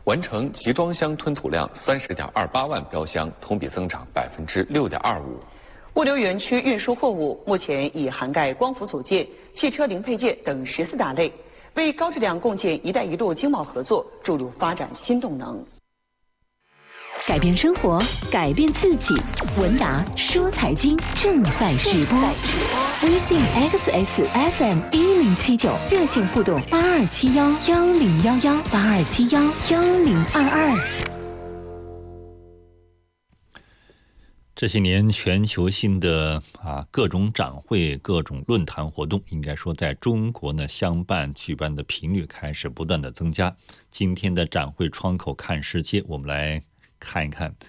完成集装箱吞吐量30.28万标箱，同比增长6.25%。 物流园区运输货物目前已涵盖光伏组件、汽车零配件等14大类，为高质量共建“一带一路”经贸合作注入发展新动能。 改变生活，改变自己。文达说财经正在直播，微信 XSFM1079热线互动8271101182711022。 这些年全球性的各种展会、各种论坛活动，应该说在中国呢相伴举办的频率开始不断的增加。今天的展会窗口看世界，我们来看一看